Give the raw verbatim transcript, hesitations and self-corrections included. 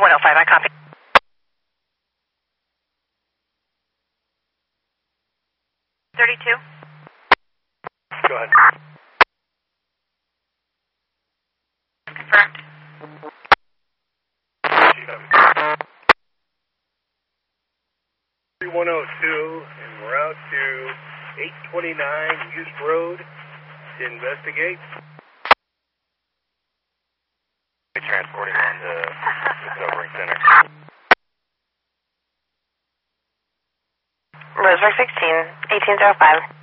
one oh five, I copy. thirty-two. Go ahead. Confirmed. three one oh two, and we're out to eight twenty-nine East Road to investigate. Transporting on to the sobering center. Roseburg sixteen, eighteen oh five.